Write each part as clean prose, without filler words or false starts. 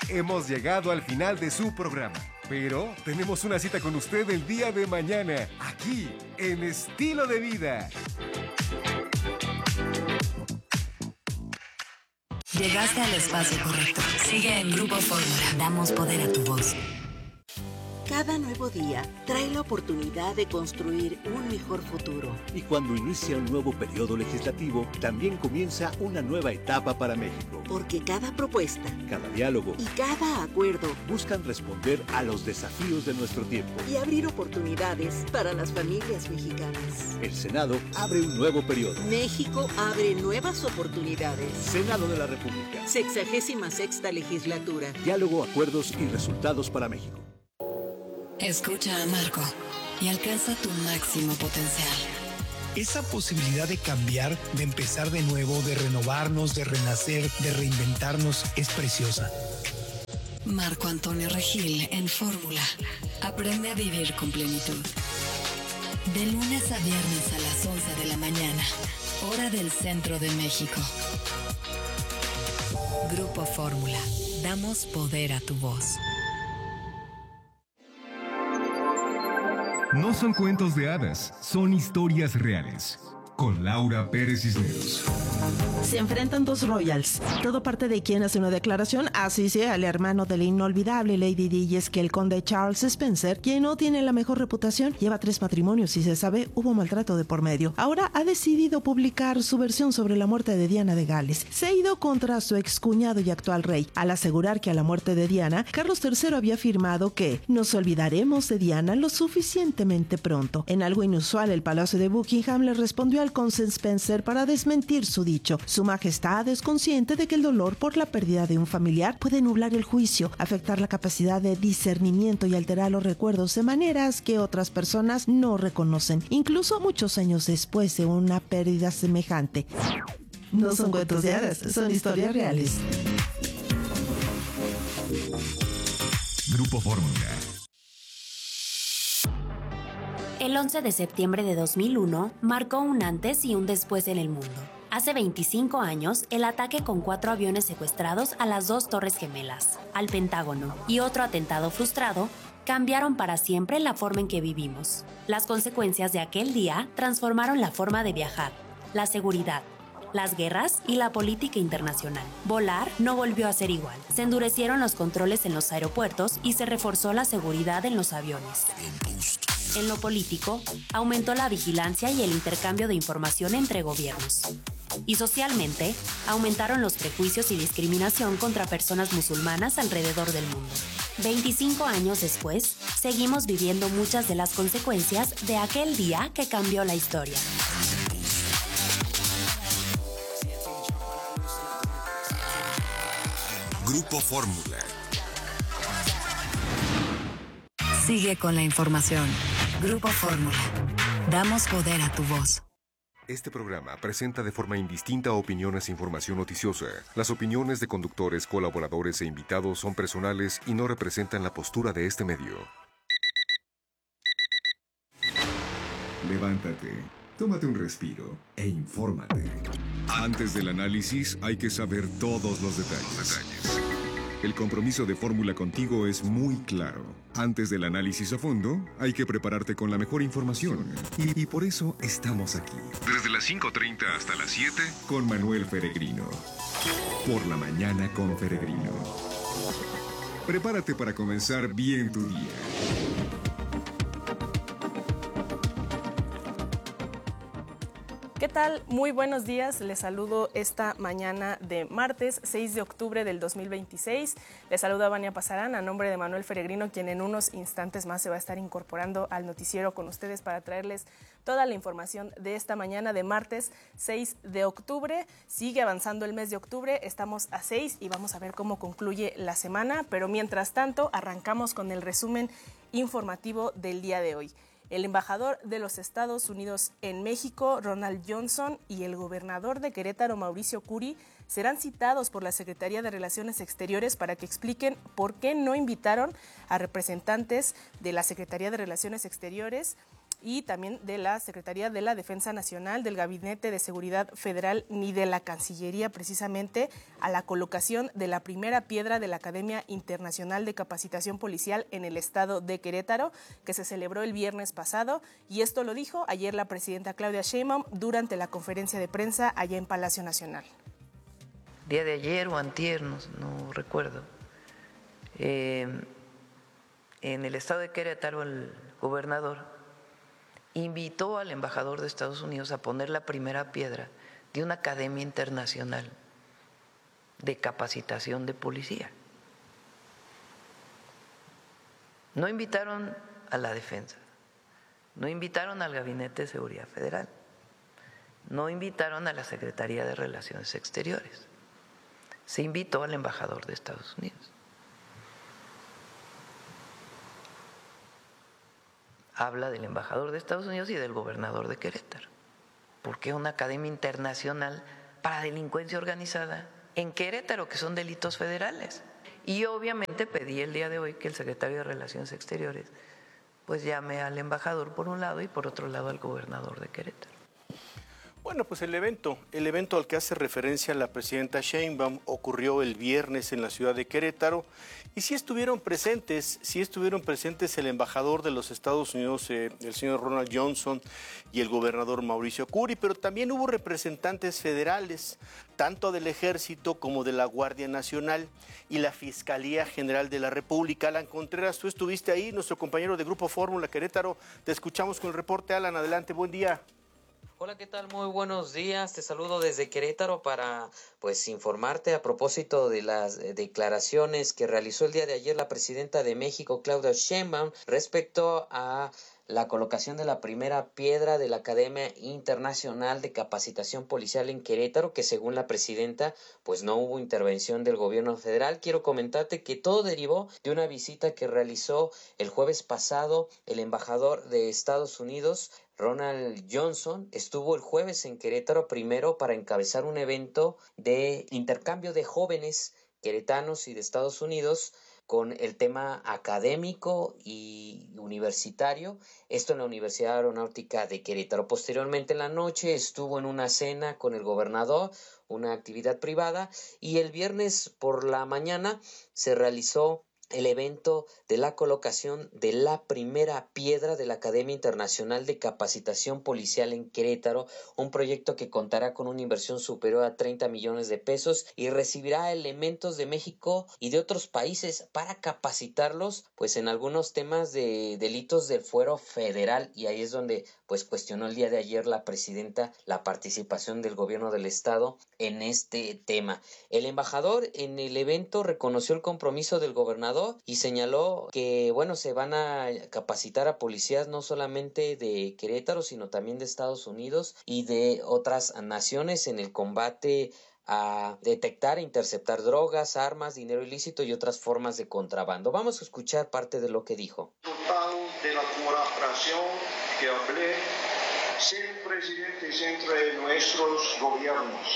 hemos llegado al final de su programa. Pero tenemos una cita con usted el día de mañana, aquí, en Estilo de Vida. Llegaste al espacio correcto. Sigue en Grupo Fórmula. Damos poder a tu voz. Cada nuevo día trae la oportunidad de construir un mejor futuro. Y cuando inicia un nuevo periodo legislativo, también comienza una nueva etapa para México. Porque cada propuesta, cada diálogo y cada acuerdo buscan responder a los desafíos de nuestro tiempo y abrir oportunidades para las familias mexicanas. El Senado abre un nuevo periodo. México abre nuevas oportunidades. Senado de la República. 66ª legislatura. Diálogo, acuerdos y resultados para México. Escucha a Marco y alcanza tu máximo potencial. Esa posibilidad de cambiar, de empezar de nuevo, de renovarnos, de renacer, de reinventarnos, es preciosa. Marco Antonio Regil en Fórmula. Aprende a vivir con plenitud. De lunes a viernes a las 11 de la mañana, hora del centro de México. Grupo Fórmula. Damos poder a tu voz. No son cuentos de hadas, son historias reales. Con Laura Pérez Cisneros. Se enfrentan dos royals. Todo parte de quien hace una declaración, así sea el hermano de la inolvidable Lady Di, y es que el conde Charles Spencer, quien no tiene la mejor reputación, lleva 3 matrimonios y se sabe hubo maltrato de por medio. Ahora ha decidido publicar su versión sobre la muerte de Diana de Gales. Se ha ido contra su excuñado y actual rey, al asegurar que a la muerte de Diana, Carlos III había afirmado que nos olvidaremos de Diana lo suficientemente pronto. En algo inusual, el Palacio de Buckingham le respondió al conde Spencer para desmentir su dicho. Su majestad es consciente de que el dolor por la pérdida de un familiar puede nublar el juicio, afectar la capacidad de discernimiento y alterar los recuerdos de maneras que otras personas no reconocen, incluso muchos años después de una pérdida semejante. No son cuentos de hadas, son historias reales. Grupo Fórmula. El 11 de septiembre de 2001 marcó un antes y un después en el mundo. Hace 25 años, el ataque con 4 aviones secuestrados a las 2 Torres Gemelas, al Pentágono y otro atentado frustrado cambiaron para siempre la forma en que vivimos. Las consecuencias de aquel día transformaron la forma de viajar, la seguridad, las guerras y la política internacional. Volar no volvió a ser igual. Se endurecieron los controles en los aeropuertos y se reforzó la seguridad en los aviones. En lo político, aumentó la vigilancia y el intercambio de información entre gobiernos. Y socialmente, aumentaron los prejuicios y discriminación contra personas musulmanas alrededor del mundo. 25 años después, seguimos viviendo muchas de las consecuencias de aquel día que cambió la historia. Grupo Fórmula. Sigue con la información. Grupo Fórmula. Damos poder a tu voz. Este programa presenta de forma indistinta opiniones e información noticiosa. Las opiniones de conductores, colaboradores e invitados son personales y no representan la postura de este medio. Levántate, tómate un respiro e infórmate. Antes del análisis hay que saber todos los detalles. El compromiso de Fórmula contigo es muy claro. Antes del análisis a fondo, hay que prepararte con la mejor información. Y por eso estamos aquí. Desde las 5:30 hasta las 7, con Manuel Peregrino. Por la mañana con Peregrino. Prepárate para comenzar bien tu día. ¿Qué tal? Muy buenos días. Les saludo esta mañana de martes 6 de octubre del 2026. Les saluda Vania Pasarán a nombre de Manuel Peregrino, quien en unos instantes más se va a estar incorporando al noticiero con ustedes para traerles toda la información de esta mañana de martes 6 de octubre. Sigue avanzando el mes de octubre, estamos a 6 y vamos a ver cómo concluye la semana, pero mientras tanto arrancamos con el resumen informativo del día de hoy. El embajador de los Estados Unidos en México, Ronald Johnson, y el gobernador de Querétaro, Mauricio Curi, serán citados por la Secretaría de Relaciones Exteriores para que expliquen por qué no invitaron a representantes de la Secretaría de Relaciones Exteriores y también de la Secretaría de la Defensa Nacional, del Gabinete de Seguridad Federal ni de la Cancillería, precisamente a la colocación de la primera piedra de la Academia Internacional de Capacitación Policial en el estado de Querétaro, que se celebró el viernes pasado, y esto lo dijo ayer la presidenta Claudia Sheinbaum durante la conferencia de prensa allá en Palacio Nacional. Día de ayer o antier, no recuerdo, en el estado de Querétaro el gobernador invitó al embajador de Estados Unidos a poner la primera piedra de una academia internacional de capacitación de policía. No invitaron a la defensa, no invitaron al Gabinete de Seguridad Federal, no invitaron a la Secretaría de Relaciones Exteriores, se invitó al embajador de Estados Unidos. Habla del embajador de Estados Unidos y del gobernador de Querétaro. ¿Por qué una academia internacional para delincuencia organizada en Querétaro, que son delitos federales? Y obviamente pedí el día de hoy que el secretario de Relaciones Exteriores pues llame al embajador por un lado y por otro lado al gobernador de Querétaro. Bueno, pues el evento al que hace referencia la presidenta Sheinbaum ocurrió el viernes en la ciudad de Querétaro y sí estuvieron presentes el embajador de los Estados Unidos, el señor Ronald Johnson, y el gobernador Mauricio Curi, pero también hubo representantes federales, tanto del Ejército como de la Guardia Nacional y la Fiscalía General de la República. Alan Contreras, tú estuviste ahí, nuestro compañero de Grupo Fórmula Querétaro, te escuchamos con el reporte. Alan, adelante, buen día. Hola, ¿qué tal? Muy buenos días. Te saludo desde Querétaro para informarte a propósito de las declaraciones que realizó el día de ayer la presidenta de México, Claudia Sheinbaum, respecto a la colocación de la primera piedra de la Academia Internacional de Capacitación Policial en Querétaro, que según la presidenta, no hubo intervención del gobierno federal. Quiero comentarte que todo derivó de una visita que realizó el jueves pasado el embajador de Estados Unidos, Ronald Johnson. Estuvo el jueves en Querétaro primero para encabezar un evento de intercambio de jóvenes queretanos y de Estados Unidos con el tema académico y universitario, esto en la Universidad Aeronáutica de Querétaro. Posteriormente en la noche estuvo en una cena con el gobernador, una actividad privada, y el viernes por la mañana se realizó el evento de la colocación de la primera piedra de la Academia Internacional de Capacitación Policial en Querétaro, un proyecto que contará con una inversión superior a 30 millones de pesos y recibirá elementos de México y de otros países para capacitarlos en algunos temas de delitos del fuero federal, y ahí es donde cuestionó el día de ayer la presidenta la participación del gobierno del estado en este tema. El embajador en el evento reconoció el compromiso del gobernador y señaló que se van a capacitar a policías no solamente de Querétaro, sino también de Estados Unidos y de otras naciones en el combate a detectar e interceptar drogas, armas, dinero ilícito y otras formas de contrabando. Vamos a escuchar parte de lo que dijo. Total de la colaboración que hablé siempre presidentes entre nuestros gobiernos.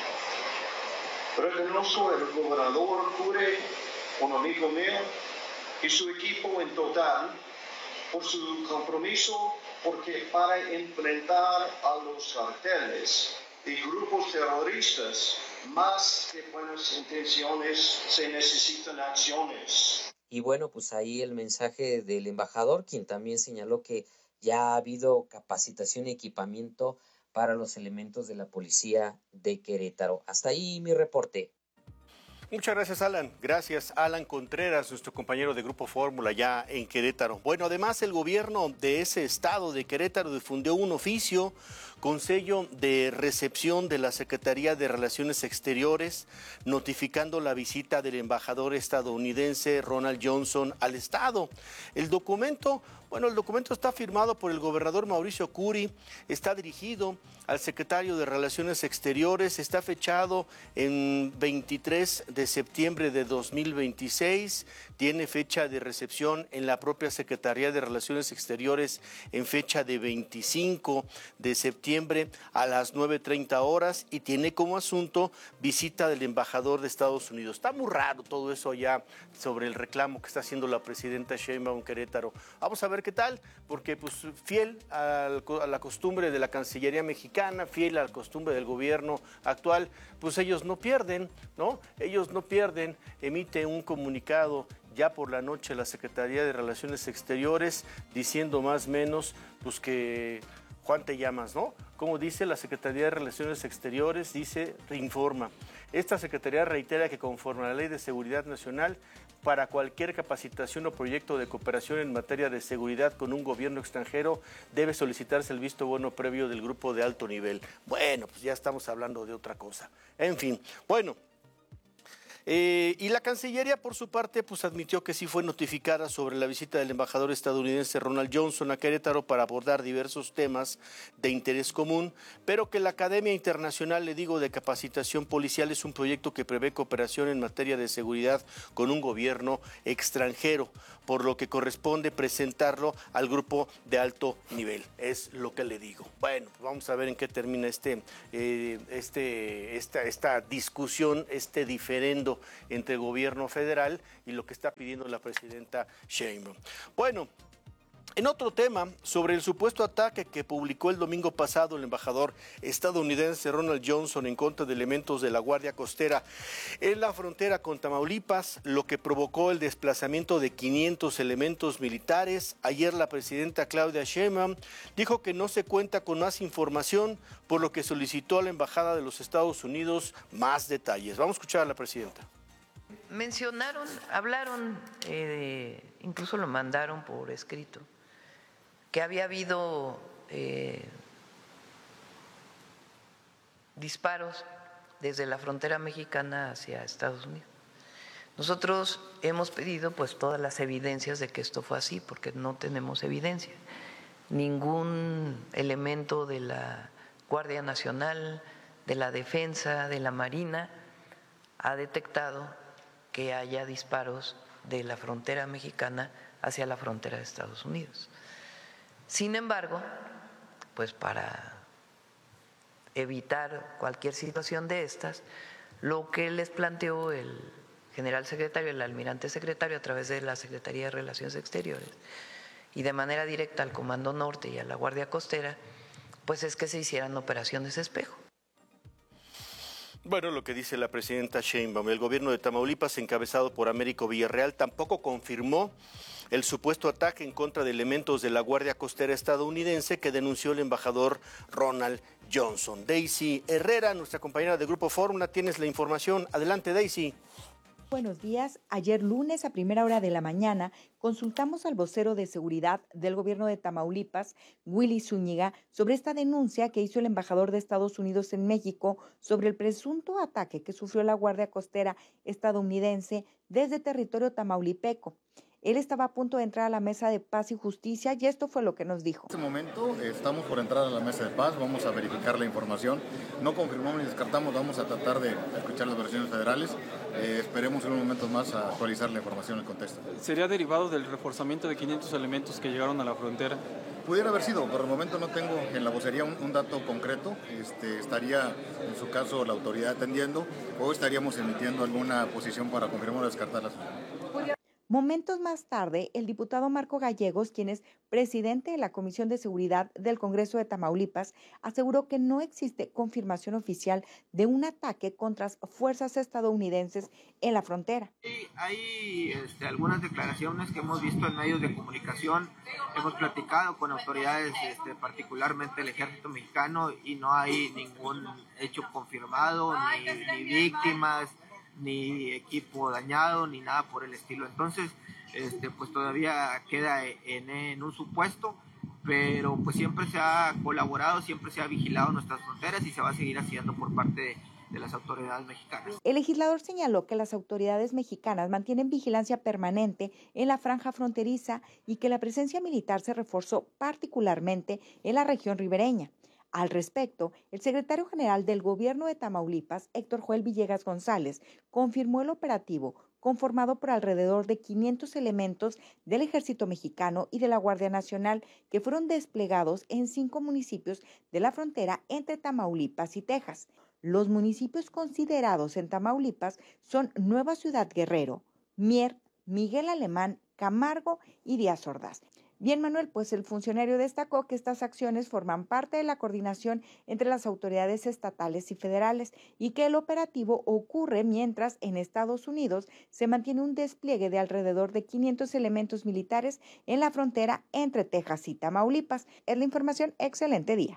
Reconozco el gobernador Curi, un amigo mío, y su equipo en total por su compromiso, porque para enfrentar a los carteles y grupos terroristas, más que buenas intenciones, se necesitan acciones. Y ahí el mensaje del embajador, quien también señaló que ya ha habido capacitación y equipamiento para los elementos de la policía de Querétaro. Hasta ahí mi reporte. Muchas gracias, Alan. Gracias, Alan Contreras, nuestro compañero de Grupo Fórmula ya en Querétaro. Bueno, además el gobierno de ese estado de Querétaro difundió un oficio con sello de recepción de la Secretaría de Relaciones Exteriores, notificando la visita del embajador estadounidense Ronald Johnson al estado. El documento está firmado por el gobernador Mauricio Curi, está dirigido al secretario de Relaciones Exteriores, está fechado en 23 de septiembre de 2026, tiene fecha de recepción en la propia Secretaría de Relaciones Exteriores en fecha de 25 de septiembre noviembre a las 9:30 horas y tiene como asunto visita del embajador de Estados Unidos. Está muy raro todo eso allá sobre el reclamo que está haciendo la presidenta Sheinbaum en Querétaro. Vamos a ver qué tal, porque pues fiel a la costumbre de la Cancillería mexicana, fiel a la costumbre del gobierno actual, pues ellos no pierden, ¿no? Ellos no pierden, emite un comunicado ya por la noche la Secretaría de Relaciones Exteriores diciendo más o menos pues que Juan te llamas, ¿no? Como dice la Secretaría de Relaciones Exteriores, dice, reinforma. Esta Secretaría reitera que conforme a la Ley de Seguridad Nacional, para cualquier capacitación o proyecto de cooperación en materia de seguridad con un gobierno extranjero, debe solicitarse el visto bueno previo del grupo de alto nivel. Bueno, pues ya estamos hablando de otra cosa. En fin, bueno. Y la Cancillería, por su parte, pues admitió que sí fue notificada sobre la visita del embajador estadounidense Ronald Johnson a Querétaro para abordar diversos temas de interés común, pero que la Academia Internacional, de Capacitación Policial es un proyecto que prevé cooperación en materia de seguridad con un gobierno extranjero, por lo que corresponde presentarlo al grupo de alto nivel. Es lo que le digo. Bueno, pues vamos a ver en qué termina esta discusión, este diferendo entre el gobierno federal y lo que está pidiendo la presidenta Sheinbaum. Bueno, en otro tema, sobre el supuesto ataque que publicó el domingo pasado el embajador estadounidense Ronald Johnson en contra de elementos de la Guardia Costera en la frontera con Tamaulipas, lo que provocó el desplazamiento de 500 elementos militares, ayer la presidenta Claudia Sheinbaum dijo que no se cuenta con más información, por lo que solicitó a la Embajada de los Estados Unidos más detalles. Vamos a escuchar a la presidenta. Mencionaron, hablaron, incluso lo mandaron por escrito, que había habido disparos desde la frontera mexicana hacia Estados Unidos. Nosotros hemos pedido pues todas las evidencias de que esto fue así, porque no tenemos evidencia. Ningún elemento de la Guardia Nacional, de la Defensa, de la Marina ha detectado que haya disparos de la frontera mexicana hacia la frontera de Estados Unidos. Sin embargo, pues para evitar cualquier situación de estas, lo que les planteó el general secretario, el almirante secretario, a través de la Secretaría de Relaciones Exteriores y de manera directa al Comando Norte y a la Guardia Costera, pues es que se hicieran operaciones espejo. Bueno, lo que dice la presidenta Sheinbaum, el gobierno de Tamaulipas, encabezado por Américo Villarreal, tampoco confirmó el supuesto ataque en contra de elementos de la Guardia Costera estadounidense que denunció el embajador Ronald Johnson. Daisy Herrera, nuestra compañera de Grupo Fórmula, tienes la información. Adelante, Daisy. Buenos días. Ayer lunes a primera hora de la mañana consultamos al vocero de seguridad del gobierno de Tamaulipas, Willy Zúñiga, sobre esta denuncia que hizo el embajador de Estados Unidos en México sobre el presunto ataque que sufrió la Guardia Costera estadounidense desde territorio tamaulipeco. Él estaba a punto de entrar a la mesa de paz y justicia y esto fue lo que nos dijo. En este momento estamos por entrar a la mesa de paz, vamos a verificar la información, no confirmamos ni descartamos, vamos a tratar de escuchar las versiones federales, esperemos en unos momentos más a actualizar la información en el contexto. ¿Sería derivado del reforzamiento de 500 elementos que llegaron a la frontera? Pudiera haber sido, por el momento no tengo en la vocería un dato concreto, estaría en su caso la autoridad atendiendo o estaríamos emitiendo alguna posición para confirmar o descartarlas. Momentos más tarde, el diputado Marco Gallegos, quien es presidente de la Comisión de Seguridad del Congreso de Tamaulipas, aseguró que no existe confirmación oficial de un ataque contra fuerzas estadounidenses en la frontera. Hay algunas declaraciones que hemos visto en medios de comunicación, hemos platicado con autoridades, particularmente el Ejército Mexicano, y no hay ningún hecho confirmado, ni víctimas, ni equipo dañado, ni nada por el estilo. Entonces, pues todavía queda en un supuesto, pero pues siempre se ha colaborado, siempre se ha vigilado nuestras fronteras y se va a seguir haciendo por parte de las autoridades mexicanas. El legislador señaló que las autoridades mexicanas mantienen vigilancia permanente en la franja fronteriza y que la presencia militar se reforzó particularmente en la región ribereña. Al respecto, el secretario general del gobierno de Tamaulipas, Héctor Joel Villegas González, confirmó el operativo conformado por alrededor de 500 elementos del Ejército Mexicano y de la Guardia Nacional que fueron desplegados en 5 municipios de la frontera entre Tamaulipas y Texas. Los municipios considerados en Tamaulipas son Nueva Ciudad Guerrero, Mier, Miguel Alemán, Camargo y Díaz Ordaz. Bien, Manuel, pues el funcionario destacó que estas acciones forman parte de la coordinación entre las autoridades estatales y federales y que el operativo ocurre mientras en Estados Unidos se mantiene un despliegue de alrededor de 500 elementos militares en la frontera entre Texas y Tamaulipas. Es la información. Excelente día.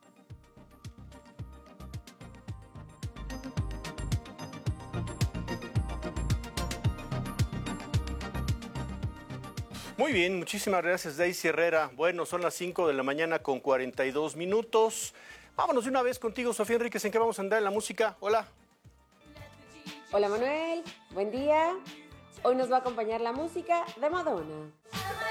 Muy bien, muchísimas gracias, Daisy Herrera. Bueno, son las 5 de la mañana con 42 minutos. Vámonos de una vez contigo, Sofía Enríquez. ¿En qué vamos a andar en la música? Hola. Hola, Manuel. Buen día. Hoy nos va a acompañar la música de Madonna.